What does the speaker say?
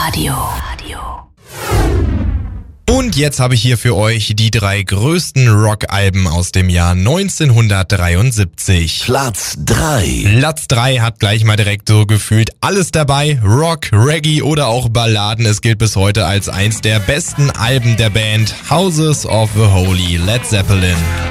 Und jetzt habe ich hier für euch die 3 größten Rockalben aus dem Jahr 1973. Platz 3. Platz 3 hat gleich mal direkt so gefühlt alles dabei. Rock, Reggae oder auch Balladen. Es gilt bis heute als eins der besten Alben der Band Houses of the Holy, Led Zeppelin.